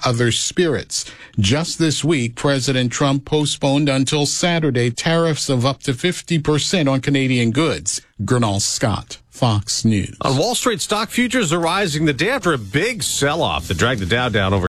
other spirits. Just this week, President Trump postponed until Saturday tariffs of up to 50% on Canadian goods. Gernal Scott, Fox News. On Wall Street, stock futures are rising the day after a big sell-off that dragged the Dow down over